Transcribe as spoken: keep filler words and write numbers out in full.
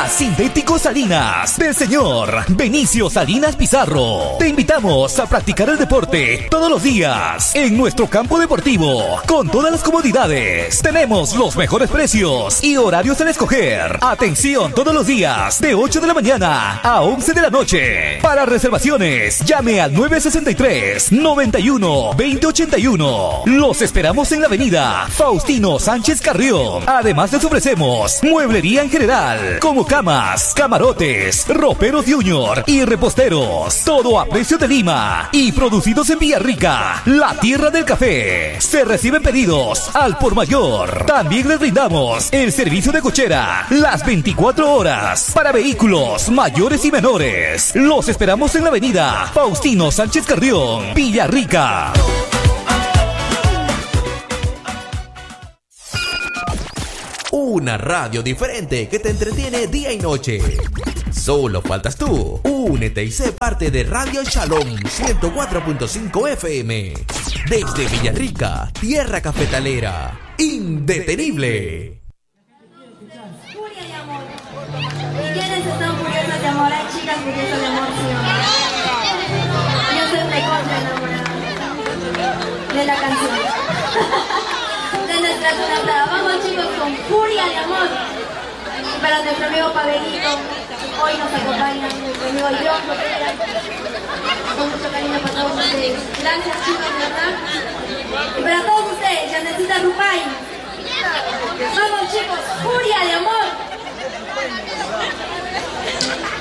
Sintéticos Salinas del señor Benicio Salinas Pizarro. Te invitamos a practicar el deporte todos los días en nuestro campo deportivo con todas las comodidades. Tenemos los mejores precios y horarios al escoger. Atención todos los días de ocho de la mañana a once de la noche. Para reservaciones, llame al nueve sesenta y tres, noventa y uno, veinte ochenta y uno. Los esperamos en la avenida Faustino Sánchez Carrión. Además les ofrecemos mueblería en general, como camas, camarotes, roperos junior y reposteros. Todo a precio de Lima y producidos en Villarrica, la tierra del café. Se reciben pedidos al por mayor. También les brindamos el servicio de cochera las veinticuatro horas para vehículos mayores y menores. Los esperamos en la avenida Faustino Sánchez Carrión, Villarrica. Una radio diferente que te entretiene día y noche. Solo faltas tú. Únete y sé parte de Radio Shalom ciento cuatro punto cinco F M. Desde Villarrica, tierra cafetalera. Indetenible. Furia de amor. ¿Y quiénes están furiosas de amor? Hay chicas furiosas de amor, ¿sí o no? Yo soy recontra enamorada de la canción. De nuestra cantada. Vamos chicos con Furia de amor. Para nuestro amigo Pavelito. Hoy nos acompaña nuestro amigo John. Con mucho cariño para todos ustedes. Gracias chicos, de verdad. Y para todos ustedes, Yanecita Rupay. Vamos chicos, Furia de amor.